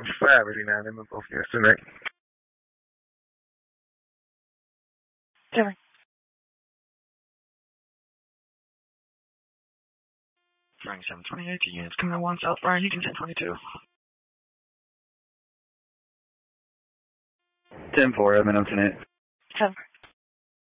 589, them both yesterday. Taylor. Frank 728, units coming on 1 South Brian, Eaton 1022. 10-4, Edmund, I'm 10-8. 7.